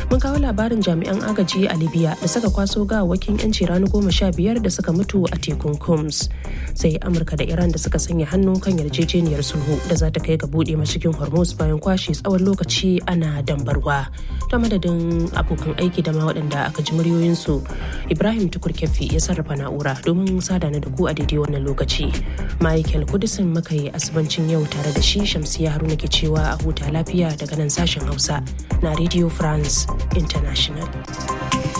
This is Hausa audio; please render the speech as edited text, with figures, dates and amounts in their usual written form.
Mun kawo labarin jami'an agaji a Libya da suka kwaso gawawwakin 'yanci rana 15 da suka mutu a tekun Combs. Sai Amurka da Iran da suka sanya hannu kan yarjejeniyar sulhu da za ta kai ga buɗe mashigin Hormuz bayan kwashe tsawon lokaci ana dambarwa. Ta madadin abokan aiki da ma waɗanda aka ji muryoyinsu, Ibrahim Tukur Keffi ya sarrafa na'ura domin sada da ku a daidai wannan lokaci. Michael Kudisin muka yi asibancin yau tare da shi. Shamsiya Haruna ke cewa a huta lafiya daga nan sashen Hausa na Radio France International.